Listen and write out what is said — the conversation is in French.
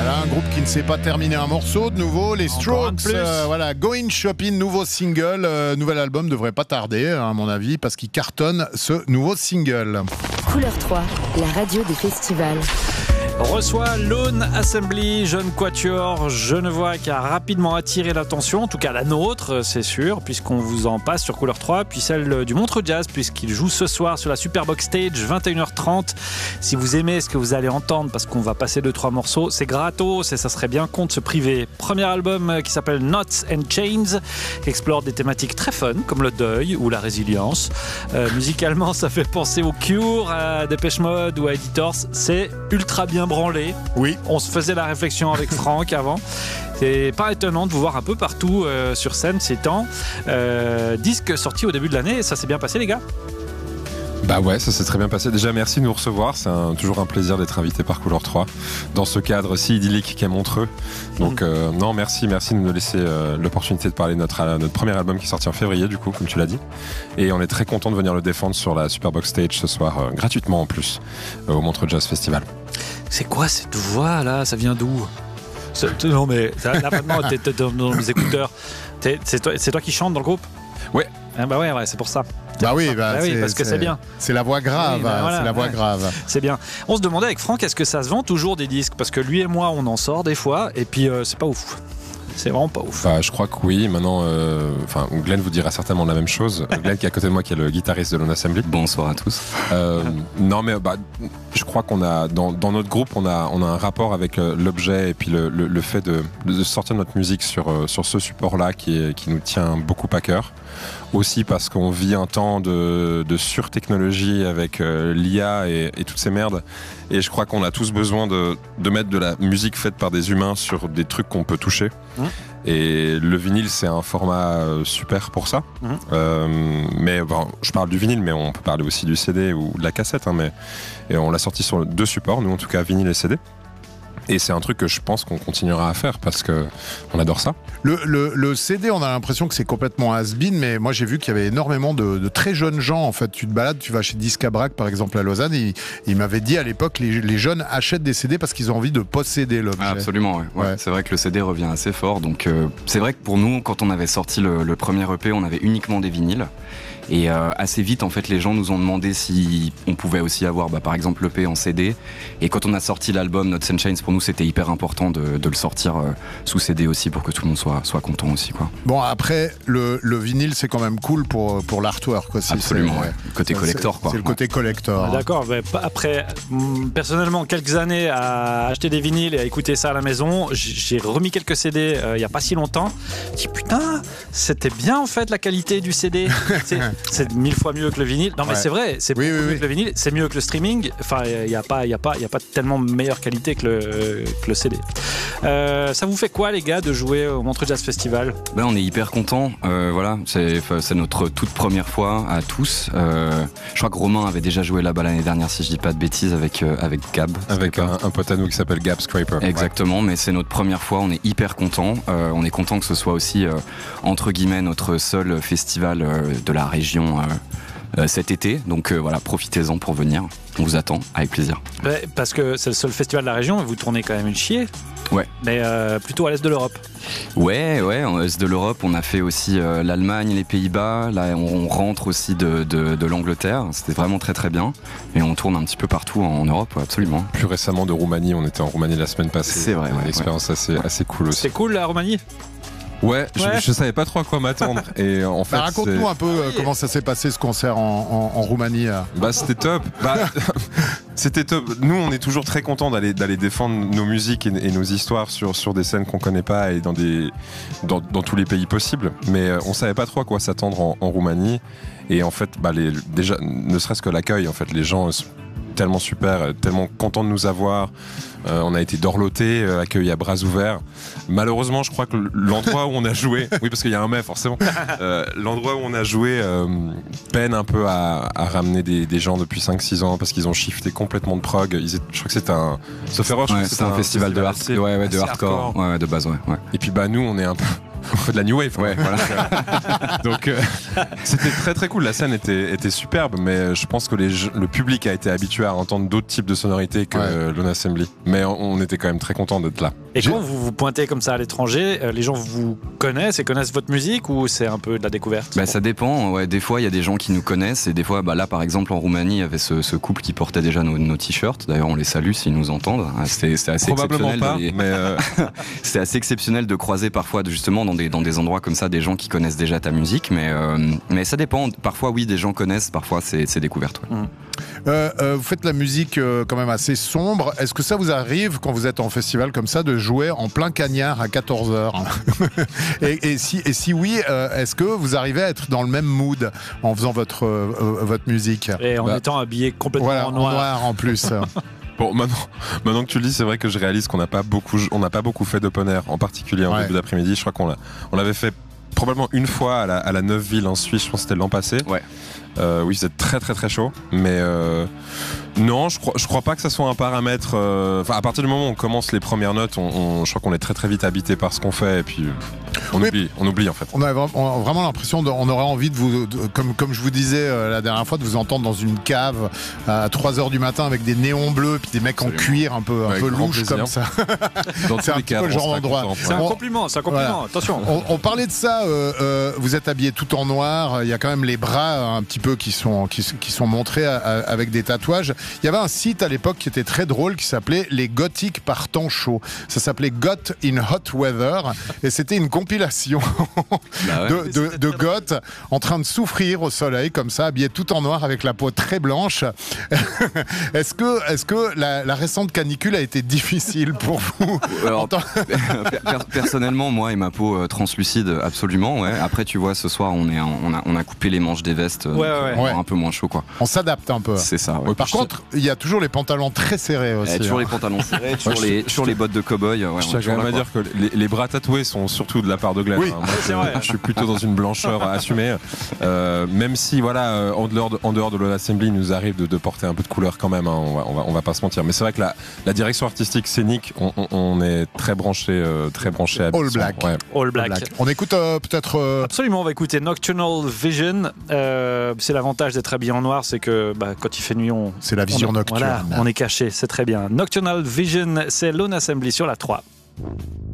Voilà, un groupe qui ne sait pas terminer un morceau. De nouveau, les Strokes. Voilà, Going Shopping, nouveau single. Nouvel album devrait pas tarder, à mon avis, parce qu'il cartonne ce nouveau single. Couleur 3, la radio des festivals. Reçoit Lone Assembly, jeune quatuor genevois qui a rapidement attiré l'attention, en tout cas la nôtre, c'est sûr, puisqu'on vous en passe sur Couleur 3, puis celle du Montreux Jazz, puisqu'il joue ce soir sur la Superbox Stage, 21h30. Si vous aimez ce que vous allez entendre, parce qu'on va passer 2-3 morceaux, c'est gratos et ça serait bien con de se priver. Premier album qui s'appelle Knots and Chains, qui explore des thématiques très fun, comme le deuil ou la résilience. Musicalement, ça fait penser au Cure, à Depeche Mode ou à Editors. C'est ultra bien branlé. Oui. On se faisait la réflexion avec Franck avant. C'est pas étonnant de vous voir un peu partout sur scène ces temps. Disque sorti au début de l'année, ça s'est bien passé les gars ? Bah ouais, ça s'est très bien passé. Déjà, merci de nous recevoir. C'est toujours un plaisir d'être invité par Couleur 3 dans ce cadre si idyllique qu'est Montreux. Donc, non, merci de nous laisser l'opportunité de parler de notre premier album qui est sorti en février, du coup, comme tu l'as dit. Et on est très content de venir le défendre sur la Superbox Stage ce soir, gratuitement en plus, au Montreux Jazz Festival. C'est quoi cette voix là ? Ça vient d'où ? Non, mais là maintenant, t'es dans les écouteurs. C'est toi qui chantes dans le groupe ? Ouais. Ah bah ouais, c'est pour ça. Bah oui, parce que c'est bien. C'est la voix grave, oui, voilà, c'est la voix grave. C'est bien. On se demandait avec Franck, est-ce que ça se vend toujours des disques ? Parce que lui et moi, on en sort des fois, et puis c'est pas ouf. C'est vraiment pas ouf. Bah, je crois que oui. Maintenant, Glenn vous dira certainement la même chose. Glenn qui est à côté de moi, qui est le guitariste de Lone Assembly. Bonsoir à tous. Non, mais je crois qu'on a dans notre groupe, on a un rapport avec l'objet et puis le fait de sortir notre musique sur ce support-là qui nous tient beaucoup à cœur. Aussi parce qu'on vit un temps de surtechnologie avec l'IA et toutes ces merdes. Et je crois qu'on a tous besoin de mettre de la musique faite par des humains sur des trucs qu'on peut toucher. Et le vinyle, c'est un format super pour ça. Mais bon, je parle du vinyle, mais on peut parler aussi du CD ou de la cassette. Et on l'a sorti sur 2 supports, nous en tout cas vinyle et CD. Et c'est un truc que je pense qu'on continuera à faire parce que on adore ça. Le CD, on a l'impression que c'est complètement has-been, mais moi j'ai vu qu'il y avait énormément de très jeunes gens. En fait, tu te balades, tu vas chez Discabrac par exemple à Lausanne, il m'avait dit à l'époque les jeunes achètent des CD parce qu'ils ont envie de posséder l'objet. Ah, absolument, ouais. C'est vrai que le CD revient assez fort. Donc c'est vrai que pour nous, quand on avait sorti le premier EP, on avait uniquement des vinyles. Et assez vite, en fait, les gens nous ont demandé si on pouvait aussi avoir, par exemple, l'EP en CD. Et quand on a sorti l'album Knots and Chains, pour nous, c'était hyper important de le sortir sous CD aussi pour que tout le monde soit content aussi, quoi. Bon, après, le vinyle, c'est quand même cool pour l'artwork aussi. Absolument, ouais. Côté collector, quoi. C'est le côté collector. D'accord, après, personnellement, quelques années à acheter des vinyles et à écouter ça à la maison, j'ai remis quelques CD il n'y a pas si longtemps. Je dis, putain, c'était bien en fait la qualité du CD. C'est 1000 fois mieux que le vinyle. Non mais c'est vrai, c'est beaucoup mieux que le vinyle, c'est mieux que le streaming. Enfin, il y a pas tellement meilleure qualité que le CD. Ça vous fait quoi les gars de jouer au Montreux Jazz Festival ? On est hyper contents. Voilà, c'est notre toute première fois à tous. Je crois que Romain avait déjà joué là-bas l'année dernière, si je dis pas de bêtises, avec Gab. Avec un pote à nous qui s'appelle Gab Scraper. Exactement, mais c'est notre première fois. On est hyper contents. On est content que ce soit aussi entre guillemets notre seul festival de la région cet été, donc voilà, profitez-en pour venir, on vous attend avec plaisir. Parce que c'est le seul festival de la région et vous tournez quand même une chier. Ouais. Mais plutôt à l'est de l'Europe. Ouais, en est de l'Europe, on a fait aussi l'Allemagne, les Pays-Bas, là on rentre aussi de l'Angleterre, c'était vraiment très très bien, et on tourne un petit peu partout en Europe, absolument. Plus récemment de Roumanie, on était en Roumanie la semaine passée. C'est vrai, une expérience assez cool aussi. C'est cool la Roumanie ? Ouais, je savais pas trop à quoi m'attendre. Et en fait, raconte-nous un peu comment ça s'est passé ce concert en Roumanie. C'était top. C'était top. Nous, on est toujours très contents d'aller défendre nos musiques et nos histoires sur des scènes qu'on connaît pas et dans tous les pays possibles. Mais on savait pas trop à quoi s'attendre en Roumanie. Et en fait, déjà, ne serait-ce que l'accueil, en fait, les gens sont tellement super, tellement contents de nous avoir. On a été dorlotés, accueillis à bras ouverts. Malheureusement, je crois que l'endroit où on a joué, oui, parce qu'il y a un mais forcément, l'endroit où on a joué peine un peu à ramener des gens depuis 5-6 ans parce qu'ils ont shifté complètement de prog. Je crois que c'était c'était un festival de hardcore, de base, ouais. Et puis nous, on est un peu on fait de la new wave. Ouais, voilà. Donc c'était très très cool. La scène était superbe, mais je pense que le public a été habitué à entendre d'autres types de sonorités que Lone Assembly. Mais on était quand même très content d'être là. Et quand vous vous pointez comme ça à l'étranger, les gens vous connaissent et connaissent votre musique ou c'est un peu de la découverte? Ça dépend. Ouais, des fois, il y a des gens qui nous connaissent et des fois, là, par exemple, en Roumanie, il y avait ce couple qui portait déjà nos t-shirts. D'ailleurs, on les salue s'ils nous entendent. C'était assez probablement exceptionnel. Pas, mais c'est assez exceptionnel de croiser parfois, justement, dans des endroits comme ça, des gens qui connaissent déjà ta musique. Mais ça dépend. Parfois, oui, des gens connaissent. Parfois, c'est découverte. Ouais. Vous faites de la musique quand même assez sombre. Est-ce que ça vous arrive, quand vous êtes en festival comme ça, de jouer en plein cagnard à 14h? et si oui, est-ce que vous arrivez à être dans le même mood en faisant votre musique? Et en étant habillé complètement en noir en plus. Bon, maintenant que tu le dis, c'est vrai que je réalise qu'on n'a pas beaucoup fait d'open air, en particulier en début d'après-midi. Je crois qu'on l'avait fait probablement une fois à la Neufville en Suisse, je pense que c'était l'an passé. Ouais. Oui, c'était très très très chaud, mais non, je crois pas que ça soit un paramètre. À partir du moment où on commence les premières notes, je crois qu'on est très très vite habité par ce qu'on fait et puis on oublie en fait. On a vraiment l'impression, on aurait envie de vous, comme je vous disais la dernière fois, de vous entendre dans une cave à 3h du matin avec des néons bleus puis des mecs en cuir un peu louches comme ça. C'est un peu le genre d'endroit. C'est un compliment, voilà. Attention. On parlait de ça, vous êtes habillés tout en noir, il y a quand même les bras un petit peu qui sont montrés avec des tatouages. Il y avait un site à l'époque qui était très drôle qui s'appelait Les Gothiques par temps chaud. Ça s'appelait Got in Hot Weather et c'était une compilation de goths en train de souffrir au soleil comme ça, habillés tout en noir avec la peau très blanche. Est-ce que la récente canicule a été difficile pour vous? Alors, personnellement, moi et ma peau translucide, absolument. Ouais. Après, tu vois, ce soir, on a coupé les manches des vestes. Un peu moins chaud, quoi. On s'adapte un peu. C'est ça. Ouais. Par contre, il y a toujours les pantalons très serrés aussi. Toujours les pantalons serrés, toujours les bottes de cow-boy. Je tiens quand même à dire que les bras tatoués sont surtout de la part de Glenn. Oui, moi, c'est vrai. Je suis plutôt dans une blancheur assumée. Même si, en dehors de Lone Assembly, il nous arrive de porter un peu de couleur quand même. Hein, on va pas se mentir. Mais c'est vrai que la direction artistique scénique, on est très branché à All Black. Ouais. All Black. On écoute peut-être. Absolument, on va écouter Nocturnal Vision. C'est l'avantage d'être habillé en noir, c'est que quand il fait nuit, c'est la vision nocturne. Voilà, on est caché, c'est très bien. Nocturnal Vision, c'est Lone Assembly sur la 3.